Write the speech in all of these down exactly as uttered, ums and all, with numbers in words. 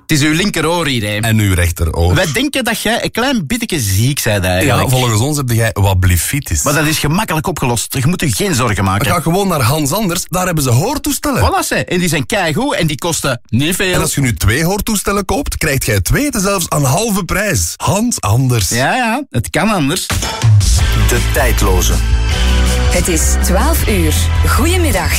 Het is uw linkeroor hier, hè. En uw rechteroor. Wij denken dat jij een klein beetje ziek bent eigenlijk. Ja, volgens ons heb jij wat blifitis. Maar dat is gemakkelijk opgelost. Je moet je geen zorgen maken. Ga gewoon naar Hans Anders, daar hebben ze hoortoestellen. Voilà, ze. En die zijn keigoed en die kosten niet veel. En als je nu twee hoortoestellen koopt, krijgt jij twee zelfs aan halve prijs. Hans Anders. Ja, ja, het kan anders. De tijdloze. Het is twaalf uur. Goedemiddag.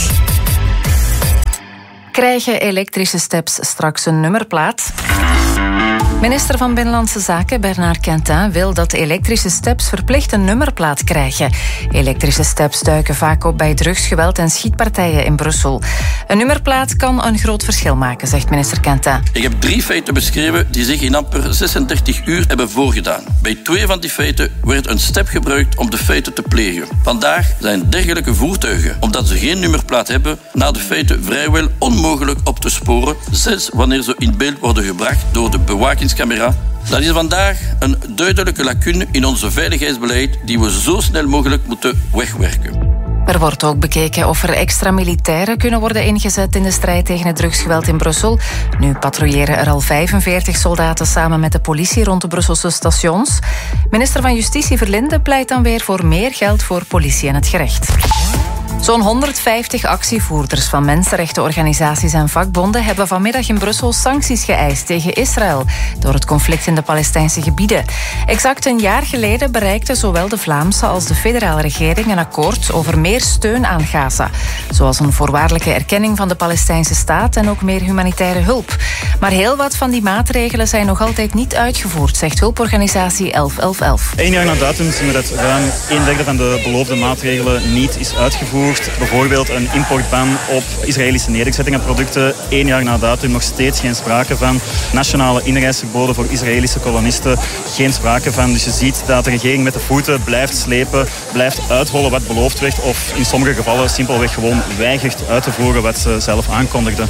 Krijgen elektrische steps straks een nummerplaat? Minister van Binnenlandse Zaken Bernard Quentin wil dat elektrische steps verplicht een nummerplaat krijgen. Elektrische steps duiken vaak op bij drugsgeweld en schietpartijen in Brussel. Een nummerplaat kan een groot verschil maken, zegt minister Quentin. Ik heb drie feiten beschreven die zich in amper zesendertig uur hebben voorgedaan. Bij twee van die feiten werd een step gebruikt om de feiten te plegen. Vandaag zijn dergelijke voertuigen, omdat ze geen nummerplaat hebben, na de feiten vrijwel onmogelijk op te sporen, zelfs wanneer ze in beeld worden gebracht door de bewakingscamera. Dat is vandaag een duidelijke lacune in onze veiligheidsbeleid die we zo snel mogelijk moeten wegwerken. Er wordt ook bekeken of er extra militairen kunnen worden ingezet in de strijd tegen het drugsgeweld in Brussel. Nu patrouilleren er al vijfenveertig soldaten samen met de politie rond de Brusselse stations. Minister van Justitie Verlinde pleit dan weer voor meer geld voor politie en het gerecht. Zo'n honderdvijftig actievoerders van mensenrechtenorganisaties en vakbonden hebben vanmiddag in Brussel sancties geëist tegen Israël door het conflict in de Palestijnse gebieden. Exact een jaar geleden bereikten zowel de Vlaamse als de federale regering een akkoord over meer steun aan Gaza, zoals een voorwaardelijke erkenning van de Palestijnse staat en ook meer humanitaire hulp. Maar heel wat van die maatregelen zijn nog altijd niet uitgevoerd, zegt hulporganisatie elf elf elf. Eén jaar na datum zien we dat ruim een derde van de beloofde maatregelen niet is uitgevoerd. Bijvoorbeeld een importban op Israëlische nederzettingenproducten. Eén jaar na datum nog steeds geen sprake van. Nationale inreisverboden voor Israëlische kolonisten. Geen sprake van. Dus je ziet dat de regering met de voeten blijft slepen, blijft uitrollen wat beloofd werd of in sommige gevallen simpelweg gewoon weigert uit te voeren wat ze zelf aankondigden.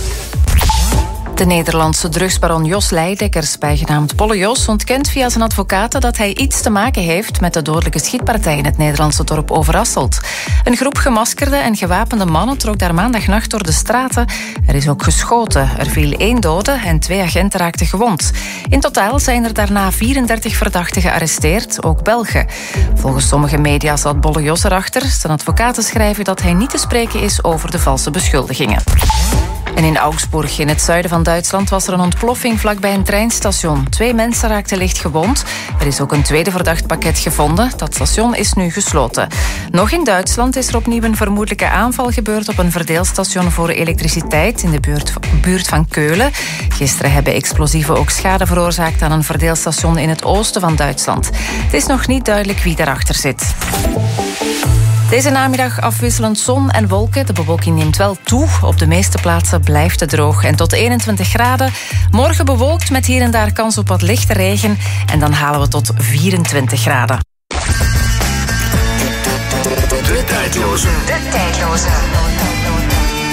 De Nederlandse drugsbaron Jos Leidekkers, bijgenaamd Polle Jos, ontkent via zijn advocaten dat hij iets te maken heeft met de dodelijke schietpartij in het Nederlandse dorp Overasselt. Een groep gemaskerde en gewapende mannen trok daar maandagnacht door de straten. Er is ook geschoten. Er viel één dode en twee agenten raakten gewond. In totaal zijn er daarna vierendertig verdachten gearresteerd, ook Belgen. Volgens sommige media zat Polle Jos erachter. Zijn advocaten schrijven dat hij niet te spreken is over de valse beschuldigingen. En in Augsburg, in het zuiden van Duitsland, was er een ontploffing vlakbij een treinstation. Twee mensen raakten licht gewond. Er is ook een tweede verdacht pakket gevonden. Dat station is nu gesloten. Nog in Duitsland is er opnieuw een vermoedelijke aanval gebeurd op een verdeelstation voor elektriciteit in de buurt, buurt van Keulen. Gisteren hebben explosieven ook schade veroorzaakt aan een verdeelstation in het oosten van Duitsland. Het is nog niet duidelijk wie daarachter zit. Deze namiddag afwisselend zon en wolken. De bewolking neemt wel toe. Op de meeste plaatsen blijft het droog. En tot eenentwintig graden. Morgen bewolkt met hier en daar kans op wat lichte regen. En dan halen we tot vierentwintig graden. De tijdloze. De tijdloze.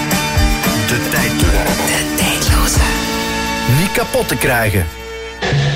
De tijdloze. De tijdloze. Niet kapot te krijgen.